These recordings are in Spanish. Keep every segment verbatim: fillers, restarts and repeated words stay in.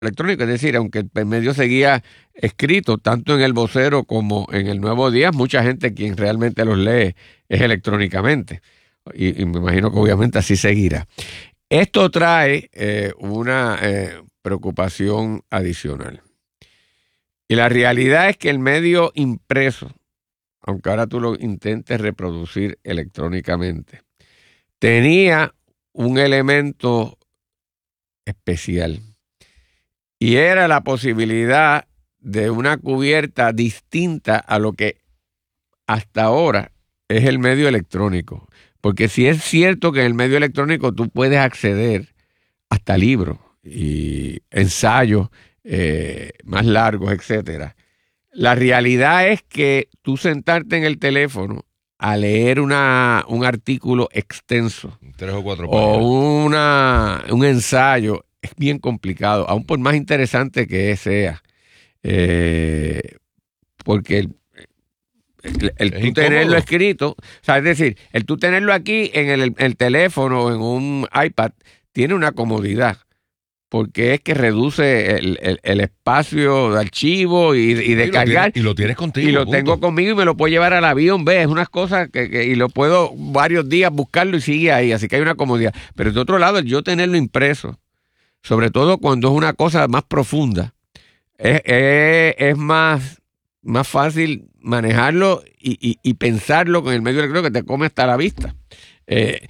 electrónico, es decir, aunque el medio seguía escrito tanto en el Vocero como en el Nuevo Día, mucha gente quien realmente los lee es electrónicamente y, y me imagino que obviamente así seguirá. Esto trae eh, una eh, preocupación adicional y la realidad es que el medio impreso, aunque ahora tú lo intentes reproducir electrónicamente, tenía un elemento especial. Y era la posibilidad de una cubierta distinta a lo que hasta ahora es el medio electrónico. Porque si es cierto que en el medio electrónico tú puedes acceder hasta libros y ensayos eh, más largos, etcétera. La realidad es que tú sentarte en el teléfono a leer una, un artículo extenso tres o cuatro páginas o una, un ensayo es bien complicado, aun por más interesante que sea, eh, porque el, el, el tú tenerlo escrito, o sea, es decir, el tú tenerlo aquí en el, el teléfono o en un iPad tiene una comodidad, porque es que reduce el, el, el espacio de archivo y, y de y cargar. Lo tienes, y lo tienes contigo. Y lo punto. tengo conmigo y me lo puedo llevar al avión, ¿ves? Es unas cosas que, que y lo puedo varios días buscarlo y sigue ahí, así que hay una comodidad. Pero de otro lado, el yo tenerlo impreso, sobre todo cuando es una cosa más profunda, es, es, es más, más fácil manejarlo y, y, y pensarlo con el medio electrónico que te come hasta la vista. Eh,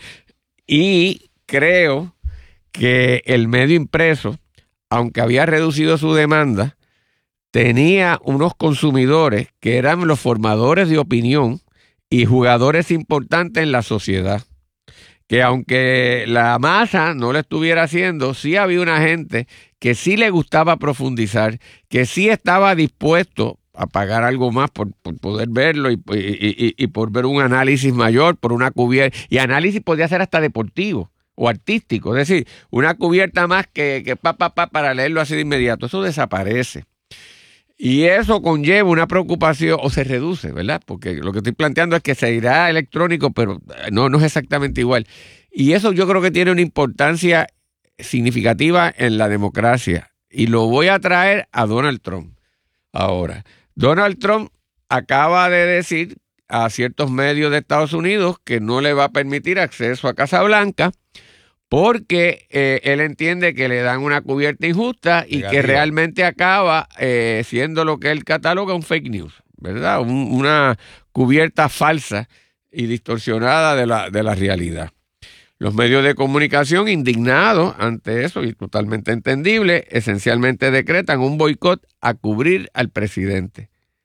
y creo que el medio impreso, aunque había reducido su demanda, tenía unos consumidores que eran los formadores de opinión y jugadores importantes en la sociedad. Que aunque la masa no lo estuviera haciendo, sí había una gente que sí le gustaba profundizar, que sí estaba dispuesto a pagar algo más por, por poder verlo y, y, y, y por ver un análisis mayor, por una cubierta. Y análisis podía ser hasta deportivo o artístico, es decir, una cubierta más que, que pa, pa, pa, para leerlo así de inmediato. Eso desaparece. Y eso conlleva una preocupación, o se reduce, ¿verdad? Porque lo que estoy planteando es que se irá electrónico, pero no, no es exactamente igual. Y eso yo creo que tiene una importancia significativa en la democracia. Y lo voy a traer a Donald Trump. Ahora, Donald Trump acaba de decir a ciertos medios de Estados Unidos que no le va a permitir acceso a Casa Blanca porque eh, él entiende que le dan una cubierta injusta y Negativa. Que realmente acaba eh, siendo lo que él cataloga un fake news, ¿verdad? Un, una cubierta falsa y distorsionada de la, de la realidad. Los medios de comunicación, indignados ante eso y totalmente entendible, esencialmente decretan un boicot a cubrir al presidente.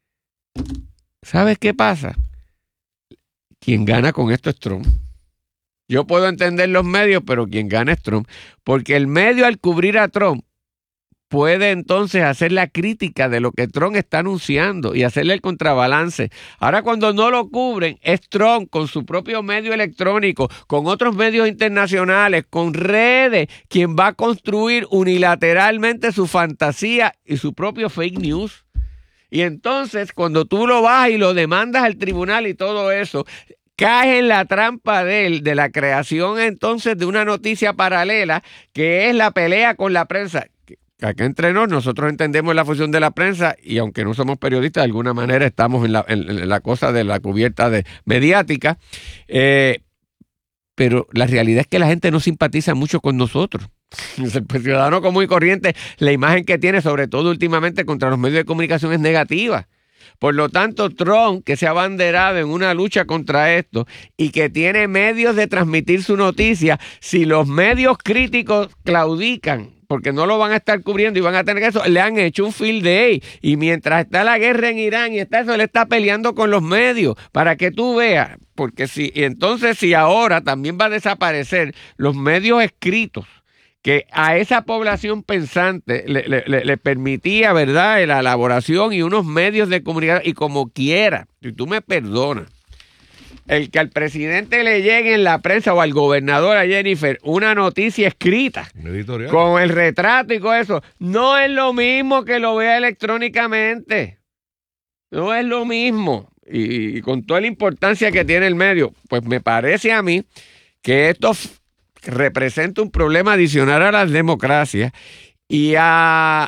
¿Sabes qué pasa? Quien gana con esto es Trump. Yo puedo entender los medios, pero quien gana es Trump. Porque el medio al cubrir a Trump puede entonces hacer la crítica de lo que Trump está anunciando y hacerle el contrabalance. Ahora cuando no lo cubren, es Trump con su propio medio electrónico, con otros medios internacionales, con redes, quien va a construir unilateralmente su fantasía y su propio fake news. Y entonces cuando tú lo vas y lo demandas al tribunal y todo eso, cae en la trampa de él, de la creación entonces de una noticia paralela que es la pelea con la prensa. Acá entre nos, nosotros entendemos la función de la prensa y aunque no somos periodistas, de alguna manera estamos en la, en, en la cosa de la cubierta de mediática, eh, pero la realidad es que la gente no simpatiza mucho con nosotros. El ciudadano común y corriente, la imagen que tiene, sobre todo últimamente contra los medios de comunicación, es negativa. Por lo tanto, Trump, que se ha abanderado en una lucha contra esto y que tiene medios de transmitir su noticia, si los medios críticos claudican, porque no lo van a estar cubriendo y van a tener eso, le han hecho un field day. Y mientras está la guerra en Irán y está eso, él está peleando con los medios para que tú veas. Porque si, y entonces si ahora también va a desaparecer los medios escritos, que a esa población pensante le, le, le, le permitía, ¿verdad?, la elaboración y unos medios de comunicación, y como quiera, si tú me perdonas, el que al presidente le llegue en la prensa o al gobernador, a Jennifer, una noticia escrita, con el retrato y con eso, no es lo mismo que lo vea electrónicamente. No es lo mismo. Y, y con toda la importancia que tiene el medio, pues me parece a mí que esto representa un problema adicional a las democracias y a,